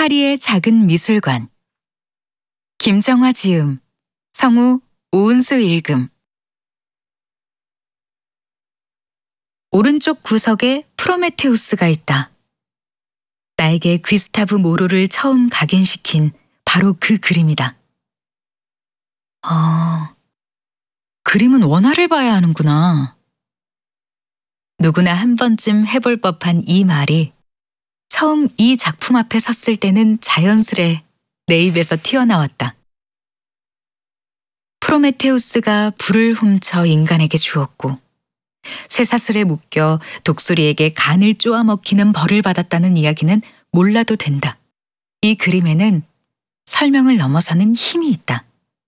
파리의 작은 미술관. 김정화 지음, 성우 오은수 읽음. 오른쪽 구석에 프로메테우스가 있다. 나에게 귀스타브 모로를 처음 각인시킨 바로 그 그림이다. 그림은 원화를 봐야 하는구나. 누구나 한 번쯤 해볼 법한 이 말이 처음 이 작품 앞에 섰을 때는 자연스레 내 입에서 튀어나왔다. 프로메테우스가 불을 훔쳐 인간에게 주었고 쇠사슬에 묶여 독수리에게 간을 쪼아 먹히는 벌을 받았다는 이야기는 몰라도 된다. 이 그림에는 설명을 넘어서는 힘이 있다.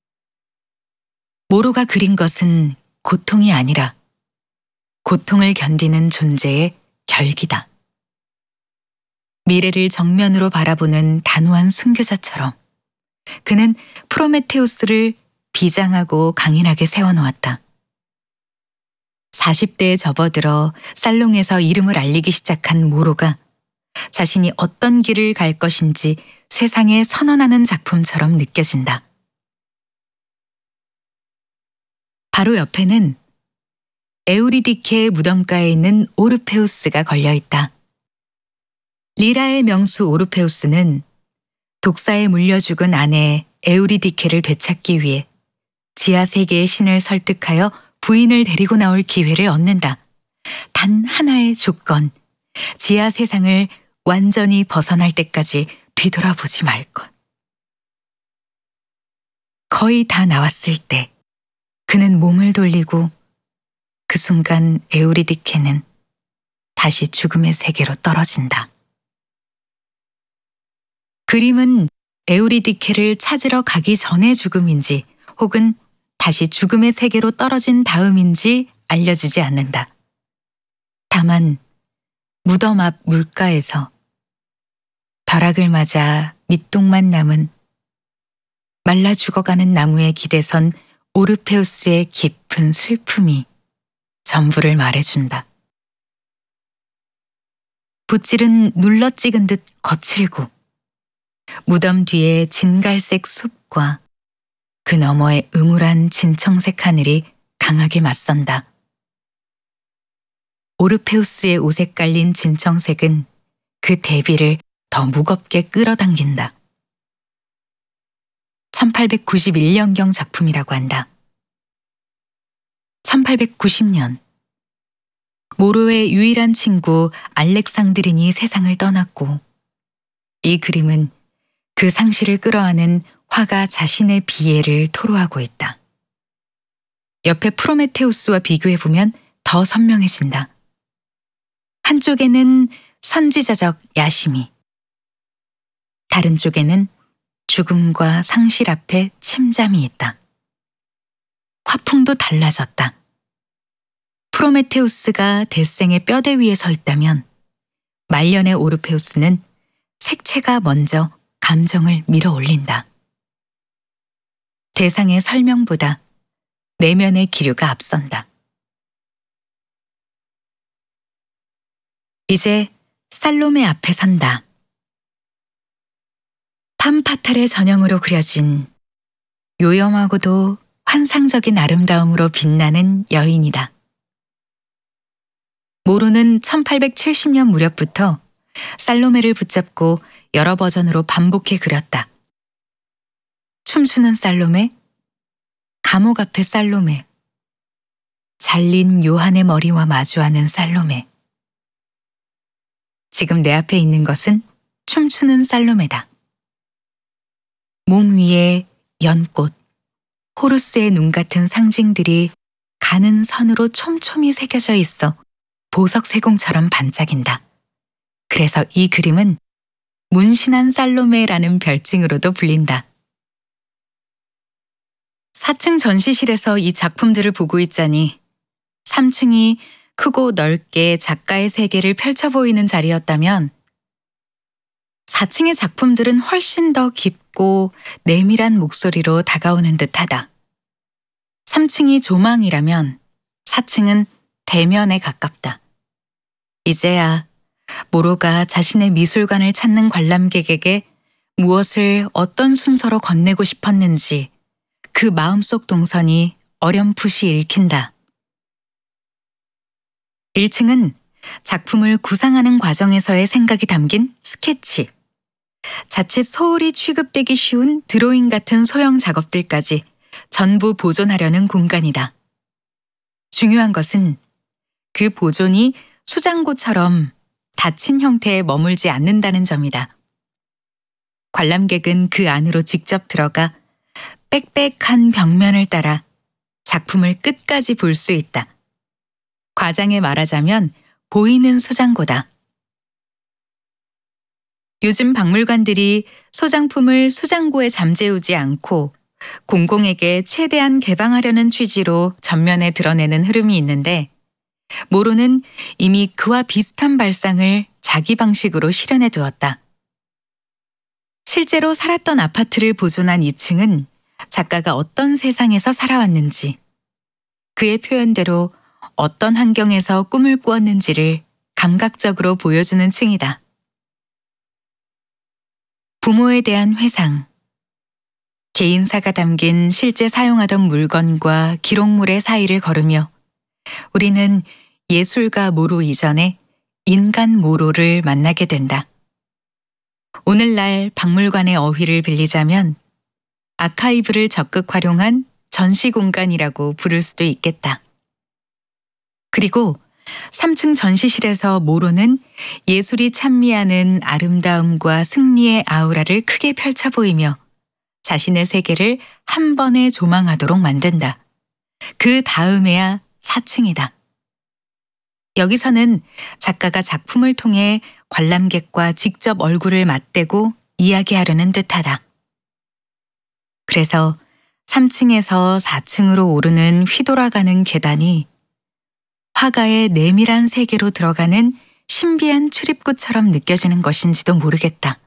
모로가 그린 것은 고통이 아니라 고통을 견디는 존재의 결기다. 미래를 정면으로 바라보는 단호한 순교자처럼 그는 프로메테우스를 비장하고 강인하게 세워놓았다. 40대에 접어들어 살롱에서 이름을 알리기 시작한 모로가 자신이 어떤 길을 갈 것인지 세상에 선언하는 작품처럼 느껴진다. 바로 옆에는 에우리디케의 무덤가에 있는 오르페우스가 걸려있다. 리라의 명수 오르페우스는 독사에 물려 죽은 아내 에우리디케를 되찾기 위해 지하 세계의 신을 설득하여 부인을 데리고 나올 기회를 얻는다. 단 하나의 조건, 지하 세상을 완전히 벗어날 때까지 뒤돌아보지 말 것. 거의 다 나왔을 때 그는 몸을 돌리고 그 순간 에우리디케는 다시 죽음의 세계로 떨어진다. 그림은 에우리디케를 찾으러 가기 전의 죽음인지 혹은 다시 죽음의 세계로 떨어진 다음인지 알려주지 않는다. 다만 무덤 앞 물가에서 벼락을 맞아 밑동만 남은 말라 죽어가는 나무에 기대선 오르페우스의 깊은 슬픔이 전부를 말해준다. 붓질은 눌러 찍은 듯 거칠고 무덤 뒤에 진갈색 숲과 그 너머의 음울한 진청색 하늘이 강하게 맞선다. 오르페우스의 옷에 깔린 진청색은 그 대비를 더 무겁게 끌어당긴다. 1891년경 작품이라고 한다. 1890년 모로의 유일한 친구 알렉상드린이 세상을 떠났고 이 그림은 그 상실을 끌어안은 화가 자신의 비애를 토로하고 있다. 옆에 프로메테우스와 비교해보면 더 선명해진다. 한쪽에는 선지자적 야심이, 다른 쪽에는 죽음과 상실 앞에 침잠이 있다. 화풍도 달라졌다. 프로메테우스가 대생의 뼈대 위에 서 있다면 말년의 오르페우스는 색채가 먼저 감정을 밀어올린다. 대상의 설명보다 내면의 기류가 앞선다. 이제 살로메 앞에 선다. 팜파탈의 전형으로 그려진 요염하고도 환상적인 아름다움으로 빛나는 여인이다. 모로는 1870년 무렵부터 살로메를 붙잡고 여러 버전으로 반복해 그렸다. 춤추는 살로메, 감옥 앞의 살로메, 잘린 요한의 머리와 마주하는 살로메. 지금 내 앞에 있는 것은 춤추는 살로메다. 몸 위에 연꽃, 호루스의 눈 같은 상징들이 가는 선으로 촘촘히 새겨져 있어 보석 세공처럼 반짝인다. 그래서 이 그림은 문신한 살로메라는 별칭으로도 불린다. 4층 전시실에서 이 작품들을 보고 있자니 3층이 크고 넓게 작가의 세계를 펼쳐 보이는 자리였다면 4층의 작품들은 훨씬 더 깊고 내밀한 목소리로 다가오는 듯하다. 3층이 조망이라면 4층은 대면에 가깝다. 이제야 모로가 자신의 미술관을 찾는 관람객에게 무엇을 어떤 순서로 건네고 싶었는지 그 마음속 동선이 어렴풋이 읽힌다. 1층은 작품을 구상하는 과정에서의 생각이 담긴 스케치, 자칫 소홀히 취급되기 쉬운 드로잉 같은 소형 작업들까지 전부 보존하려는 공간이다. 중요한 것은 그 보존이 수장고처럼 닫힌 형태에 머물지 않는다는 점이다. 관람객은 그 안으로 직접 들어가 빽빽한 벽면을 따라 작품을 끝까지 볼 수 있다. 과장해 말하자면 보이는 수장고다. 요즘 박물관들이 소장품을 수장고에 잠재우지 않고 공공에게 최대한 개방하려는 취지로 전면에 드러내는 흐름이 있는데, 모로는 이미 그와 비슷한 발상을 자기 방식으로 실현해 두었다. 실제로 살았던 아파트를 보존한 2층은 작가가 어떤 세상에서 살아왔는지, 그의 표현대로 어떤 환경에서 꿈을 꾸었는지를 감각적으로 보여주는 층이다. 부모에 대한 회상, 개인사가 담긴 실제 사용하던 물건과 기록물의 사이를 걸으며 우리는 예술가 모로 이전에 인간 모로를 만나게 된다. 오늘날 박물관의 어휘를 빌리자면 아카이브를 적극 활용한 전시 공간이라고 부를 수도 있겠다. 그리고 3층 전시실에서 모로는 예술이 찬미하는 아름다움과 승리의 아우라를 크게 펼쳐 보이며 자신의 세계를 한 번에 조망하도록 만든다. 그 다음에야 4층이다. 여기서는 작가가 작품을 통해 관람객과 직접 얼굴을 맞대고 이야기하려는 듯하다. 그래서 3층에서 4층으로 오르는 휘돌아가는 계단이 화가의 내밀한 세계로 들어가는 신비한 출입구처럼 느껴지는 것인지도 모르겠다.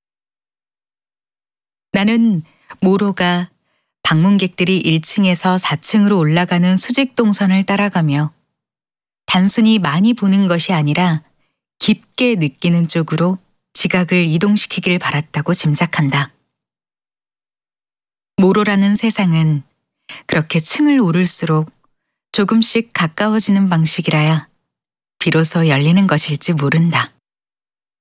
나는 모로가 방문객들이 1층에서 4층으로 올라가는 수직 동선을 따라가며 단순히 많이 보는 것이 아니라 깊게 느끼는 쪽으로 지각을 이동시키길 바랐다고 짐작한다. 모로라는 세상은 그렇게 층을 오를수록 조금씩 가까워지는 방식이라야 비로소 열리는 것일지 모른다.